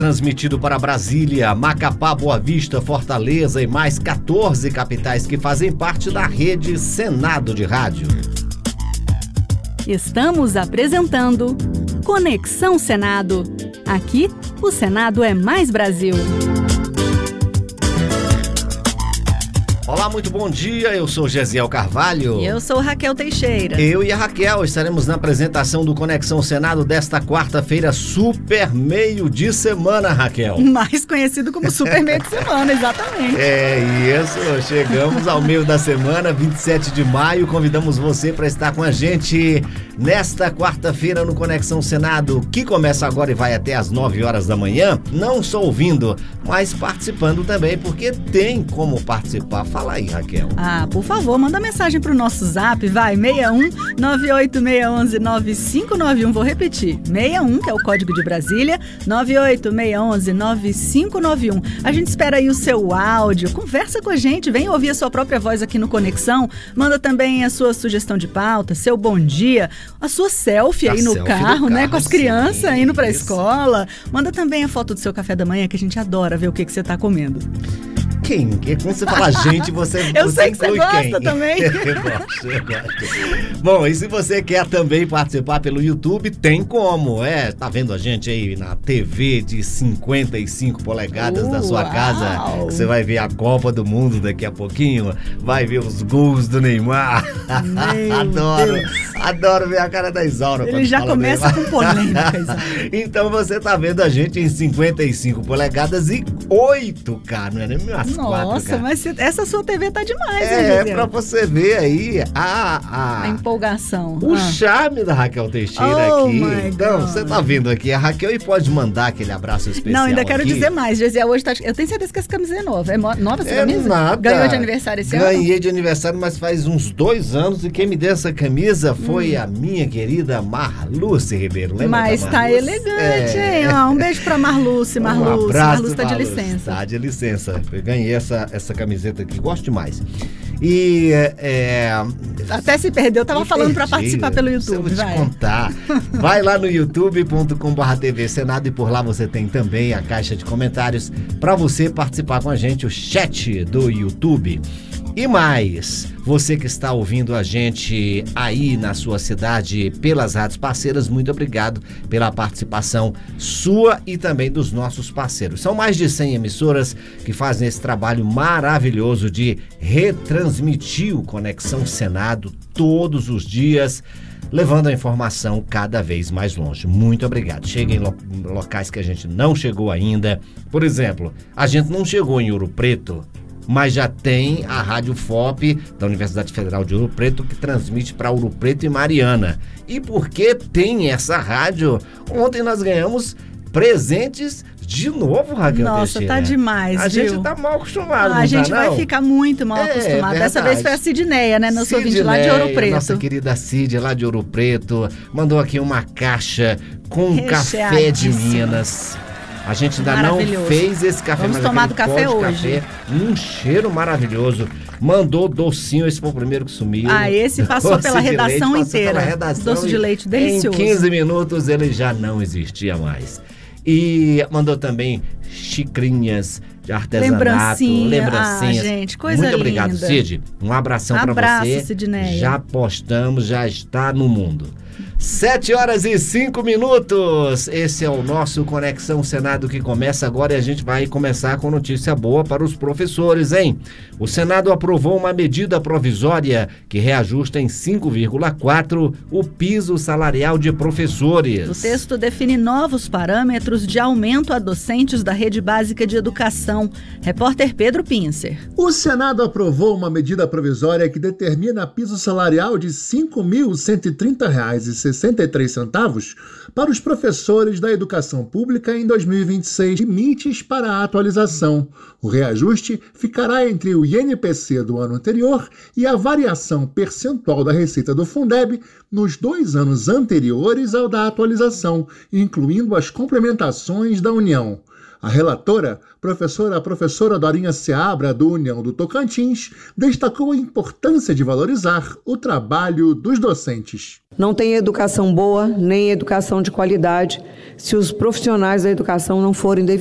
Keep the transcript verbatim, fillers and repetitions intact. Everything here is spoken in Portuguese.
Transmitido para Brasília, Macapá, Boa Vista, Fortaleza e mais quatorze capitais que fazem parte da rede Senado de Rádio. Estamos apresentando Conexão Senado. Aqui, o Senado é mais Brasil. Olá, muito bom dia, eu sou Gesiel Carvalho. E eu sou Raquel Teixeira. Eu e a Raquel estaremos na apresentação do Conexão Senado desta quarta-feira, super meio de semana, Raquel. Mais conhecido como super meio de semana, exatamente. É isso, chegamos ao meio da semana, vinte e sete de maio, convidamos você para estar com a gente nesta quarta-feira no Conexão Senado, que começa agora e vai até às nove horas da manhã, não só ouvindo, mas participando também, porque tem como participar. Fala aí, Raquel. Ah, por favor, manda mensagem pro nosso zap, vai, seis um nove oito seis um um nove cinco nove um, vou repetir, seis um, que é o código de Brasília, nove oito seis um um nove cinco nove um. A gente espera aí o seu áudio, conversa com a gente, vem ouvir a sua própria voz aqui no Conexão, manda também a sua sugestão de pauta, seu bom dia, a sua selfie a aí no selfie carro, carro, né, com as crianças sim, indo pra isso. escola, manda também a foto do seu café da manhã, que a gente adora ver o que, que você tá comendo. Quem? Quando você fala gente, você Eu você sei que você gosta quem? também. Eu gosto, eu gosto. Bom, e se você quer também participar pelo YouTube, tem como, é, tá vendo a gente aí na T V de cinquenta e cinco polegadas da sua Uau. casa, você vai ver a Copa do Mundo daqui a pouquinho, vai ver os gols do Neymar. Meu adoro, Deus. adoro ver a cara da Isaura. Ele já começa com polêmicas. Então você tá vendo a gente em cinquenta e cinco polegadas e oito K, não é nem umas Nossa, quatro K. mas essa sua T V tá demais, É, hein, é Gisele? pra você ver aí a, a, A empolgação. o Ah. charme da Raquel Teixeira Oh, aqui. my Então, God. você tá vendo aqui a Raquel e pode mandar aquele abraço especial. Não, ainda quero aqui. dizer mais. Gesiel, hoje tá... Eu tenho certeza que essa camisa é nova. É mo- nova essa É camisa? nada. Ganhou de aniversário esse ano? Ganhei de aniversário, mas faz uns dois anos e quem me deu essa camisa foi Hum. a minha querida Marluce Ribeiro. Lembra Mas da tá Marluce? elegante, É. hein? Ó, um beijo pra Marluce, Marluce. Um abraço, Marluce tá de Marluce. licença. Tá de licença. Eu ganhei essa, essa camiseta aqui, gosto demais. E é, Até se perdeu, tava Me falando pra perdi. participar pelo Isso eu YouTube, vou te vai. contar. Vai lá no youtube ponto com barra T V Senado e por lá você tem também a caixa de comentários para você participar com a gente, o chat do YouTube. E mais, você que está ouvindo a gente aí na sua cidade pelas rádios parceiras, muito obrigado pela participação sua e também dos nossos parceiros. São mais de cem emissoras que fazem esse trabalho maravilhoso de retransmitir o Conexão Senado todos os dias, levando a informação cada vez mais longe. Muito obrigado. Chega em lo- locais que a gente não chegou ainda. Por exemplo, a gente não chegou em Ouro Preto, mas já tem a Rádio F O P da Universidade Federal de Ouro Preto que transmite para Ouro Preto e Mariana. E porque tem essa rádio, ontem nós ganhamos presentes de novo, Raquel Nossa, Teixeira. tá demais, A viu? gente tá mal acostumado, Ah, não a gente tá, vai não? ficar muito mal É, acostumado. Dessa verdade. vez foi a Sidneia, né? Nosso ouvinte lá de Ouro Sidneia, Preto. Nossa querida Cid, lá de Ouro Preto, mandou aqui uma caixa com um café de Recheadíssima. Minas. A gente ainda não Maravilhoso. fez esse café, Vamos mas tomar aquele do café pó de hoje. café, um cheiro maravilhoso. Mandou docinho, esse foi o primeiro que sumiu. Ah, esse passou Doce pela de redação leite, passou inteira. pela redação Doce de e leite delicioso. Em quinze minutos ele já não existia mais. E mandou também xicrinhas de artesanato, Lembrancinha. lembrancinhas. Ah, gente, coisa Muito obrigado, linda. Cid. Um abração pra Abraço, você. Sidneia. Já postamos, já está no mundo. Sete horas e cinco minutos. Esse é o nosso Conexão Senado que começa agora e a gente vai começar com notícia boa para os professores, hein? O Senado aprovou uma medida provisória que reajusta em cinco vírgula quatro o piso salarial de professores. O texto define novos parâmetros de aumento a docentes da rede básica de educação. Repórter Pedro Pincer. O Senado aprovou uma medida provisória que determina piso salarial de cinco mil cento e trinta reais e sessenta e três centavos para os professores da educação pública em dois mil e vinte e seis, limites para a atualização. O reajuste ficará entre o I N P C do ano anterior e a variação percentual da receita do Fundeb nos dois anos anteriores ao da atualização, incluindo as complementações da União. A relatora, professora professora Dorinha Seabra, do União do Tocantins, destacou a importância de valorizar o trabalho dos docentes. Não tem educação boa, nem educação de qualidade, se os profissionais da educação não forem